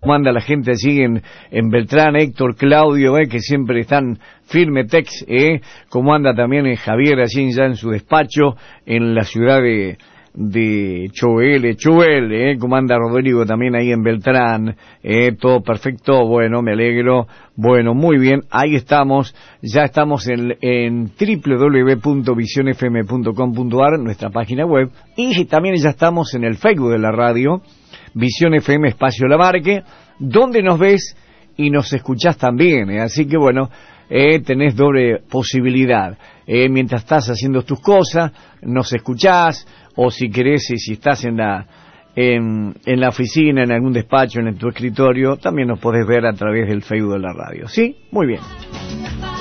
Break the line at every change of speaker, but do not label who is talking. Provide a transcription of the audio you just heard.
¿Cómo anda la gente allí en Beltrán? Héctor, Claudio, que siempre están firme, Tex, ¿cómo anda también Javier allí ya en su despacho en la ciudad de Choel, ¿cómo anda Rodrigo también ahí en Beltrán? Todo perfecto, bueno, me alegro, bueno, muy bien, ahí estamos, ya estamos en www.visionfm.com.ar, nuestra página web, y también ya estamos en el Facebook de la radio, Visión FM Espacio Lamarque, donde nos ves y nos escuchás también, así que bueno, tenés doble posibilidad, mientras estás haciendo tus cosas, nos escuchás, o si querés, si estás en la oficina, en algún despacho, en tu escritorio, también nos podés ver a través del Facebook de la radio, ¿sí? Muy bien.